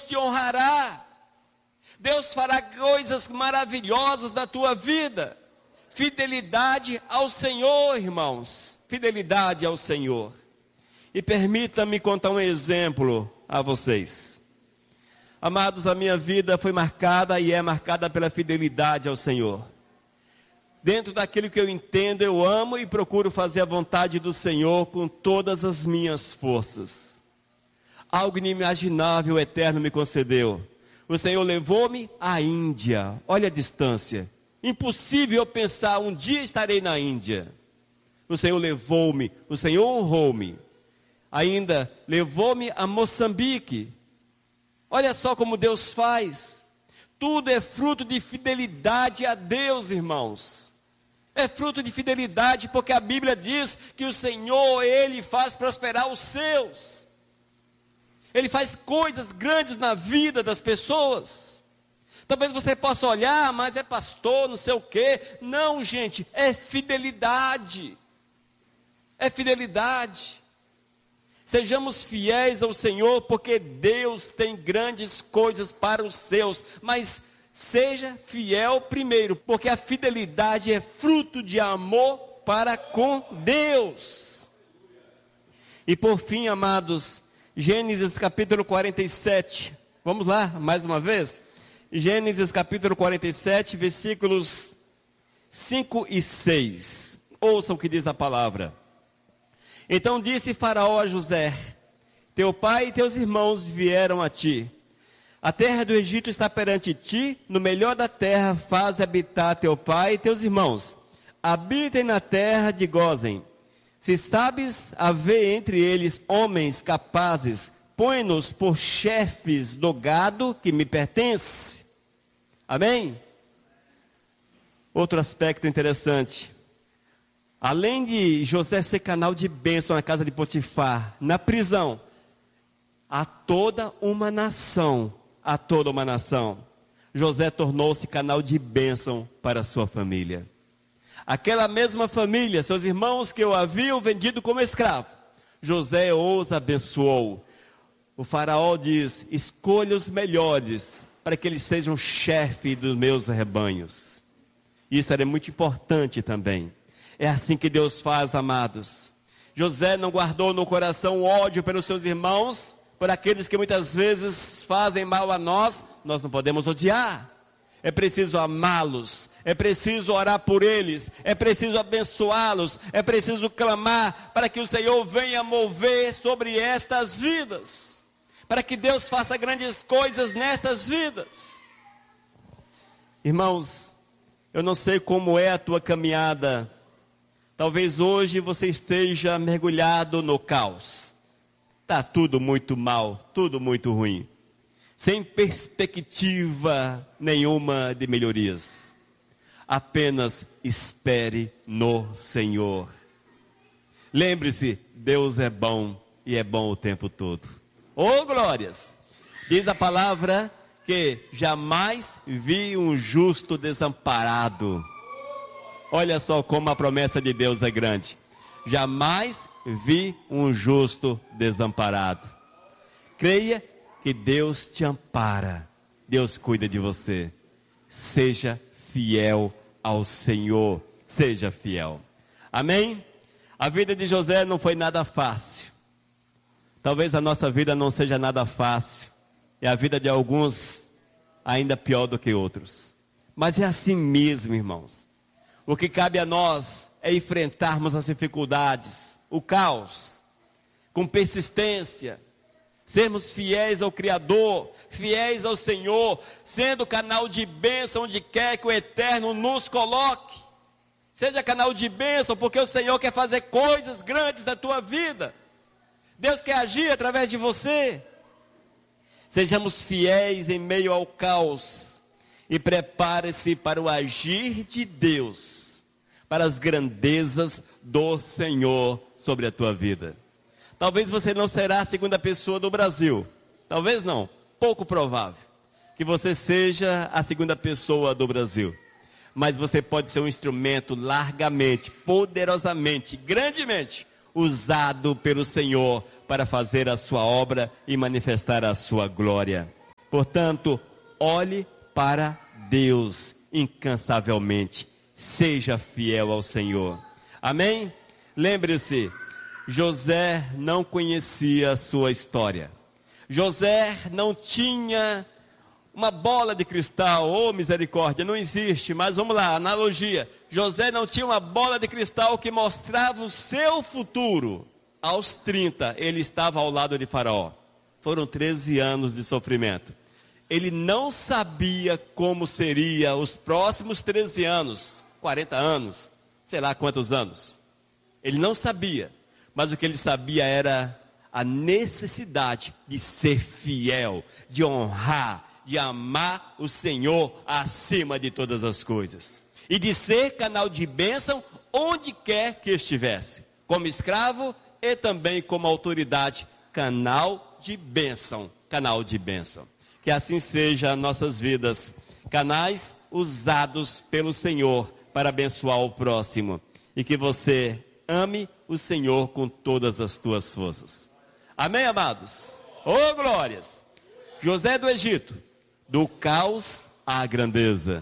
te honrará. Deus fará coisas maravilhosas na tua vida. Fidelidade ao Senhor, irmãos. Fidelidade ao Senhor. E permita-me contar um exemplo a vocês. Amados, a minha vida foi marcada e é marcada pela fidelidade ao Senhor. Dentro daquilo que eu entendo, eu amo e procuro fazer a vontade do Senhor com todas as minhas forças. Algo inimaginável, eterno me concedeu. O Senhor levou-me à Índia. Olha a distância. Impossível eu pensar, um dia estarei na Índia. O Senhor levou-me, o Senhor honrou-me. Ainda levou-me a Moçambique. Olha só como Deus faz. Tudo é fruto de fidelidade a Deus, irmãos. É fruto de fidelidade, porque a Bíblia diz que o Senhor, Ele faz prosperar os seus. Ele faz coisas grandes na vida das pessoas. Talvez você possa olhar, mas é pastor, não sei o quê. Não, gente, é fidelidade. É fidelidade. Sejamos fiéis ao Senhor, porque Deus tem grandes coisas para os seus. Mas seja fiel primeiro, porque a fidelidade é fruto de amor para com Deus. E por fim, amados, Gênesis capítulo 47. Vamos lá, mais uma vez. Gênesis capítulo 47, versículos 5 e 6. Ouçam o que diz a palavra. Então disse Faraó a José: teu pai e teus irmãos vieram a ti. A terra do Egito está perante ti. No melhor da terra faz habitar teu pai e teus irmãos. Habitem na terra de Gósen. Se sabes haver entre eles homens capazes, põe-nos por chefes do gado que me pertence. Amém? Outro aspecto interessante. Além de José ser canal de bênção na casa de Potifar, na prisão, a toda uma nação, José tornou-se canal de bênção para a sua família. Aquela mesma família, seus irmãos que o haviam vendido como escravo, José os abençoou. O faraó diz: escolha os melhores, para que eles sejam chefe dos meus rebanhos. Isso era muito importante também. É assim que Deus faz, amados. José não guardou no coração ódio pelos seus irmãos, por aqueles que muitas vezes fazem mal a nós. Nós não podemos odiar. É preciso amá-los, é preciso orar por eles, é preciso abençoá-los, é preciso clamar para que o Senhor venha mover sobre estas vidas, para que Deus faça grandes coisas nestas vidas. Irmãos, eu não sei como é a tua caminhada. Talvez hoje você esteja mergulhado no caos. Está tudo muito mal, tudo muito ruim. Sem perspectiva nenhuma de melhorias. Apenas espere no Senhor. Lembre-se, Deus é bom e é bom o tempo todo. Oh, glórias! Diz a palavra que jamais vi um justo desamparado. Olha só como a promessa de Deus é grande. Jamais vi um justo desamparado. Creia que Deus te ampara. Deus cuida de você. Seja fiel ao Senhor. Seja fiel. Amém? A vida de José não foi nada fácil. Talvez a nossa vida não seja nada fácil. E a vida de alguns ainda pior do que outros. Mas é assim mesmo, irmãos. O que cabe a nós é enfrentarmos as dificuldades, o caos, com persistência, sermos fiéis ao Criador, fiéis ao Senhor, sendo canal de bênção onde quer que o Eterno nos coloque. Seja canal de bênção, porque o Senhor quer fazer coisas grandes na tua vida. Deus quer agir através de você. Sejamos fiéis em meio ao caos. E prepare-se para o agir de Deus, para as grandezas do Senhor sobre a tua vida. Talvez você não será a segunda pessoa do Brasil. Talvez não, pouco provável que você seja a segunda pessoa do Brasil. Mas você pode ser um instrumento largamente, poderosamente, grandemente usado pelo Senhor para fazer a sua obra e manifestar a sua glória. Portanto, olhe para Deus incansavelmente. Seja fiel ao Senhor. Amém? Lembre-se, José não conhecia a sua história. José não tinha uma bola de cristal, oh misericórdia, não existe, mas vamos lá, analogia. José não tinha uma bola de cristal que mostrava o seu futuro. Aos 30, ele estava ao lado de Faraó. Foram 13 anos de sofrimento. Ele não sabia como seria os próximos 13 anos, 40 anos, sei lá quantos anos. Ele não sabia, mas o que ele sabia era a necessidade de ser fiel, de honrar, de amar o Senhor acima de todas as coisas. E de ser canal de bênção onde quer que estivesse. Como escravo e também como autoridade, canal de bênção. Canal de bênção. Que assim seja nossas vidas. Canais usados pelo Senhor para abençoar o próximo. E que você ame o Senhor com todas as tuas forças. Amém, amados? Oh, glórias! José do Egito, do caos à grandeza.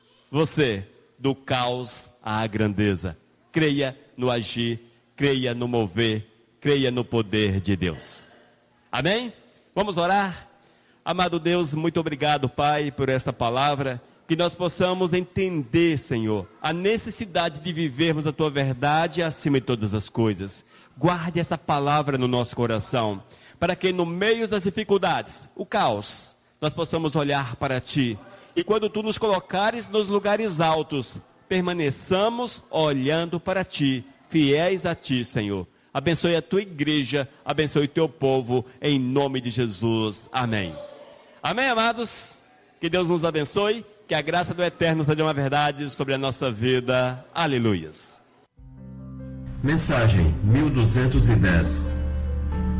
Você, do caos à grandeza. Creia no agir, creia no mover, creia no poder de Deus. Amém? Vamos orar? Amado Deus, muito obrigado, Pai, por esta palavra. Que nós possamos entender, Senhor, a necessidade de vivermos a Tua verdade acima de todas as coisas. Guarde essa palavra no nosso coração, para que no meio das dificuldades, o caos, nós possamos olhar para Ti. E quando Tu nos colocares nos lugares altos, permaneçamos olhando para Ti, fiéis a Ti, Senhor. Abençoe a Tua igreja, abençoe o Teu povo, em nome de Jesus. Amém. Amém, amados? Que Deus nos abençoe. Que a graça do Eterno seja uma verdade sobre a nossa vida. Aleluias. Mensagem 1210